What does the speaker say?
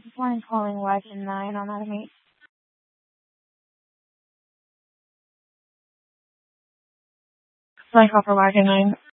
This one is calling Wagon 9 on Automate. Line call for Wagon 9.